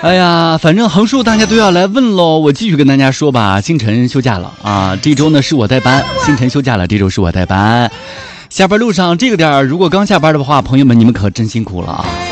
哎呀，反正横竖大家都要来问喽，我继续跟大家说吧。星辰休假了啊，这周呢是我代班。星辰休假了，这周是我代班。下班路上这个点儿，如果刚下班的话，朋友们你们可真辛苦了啊。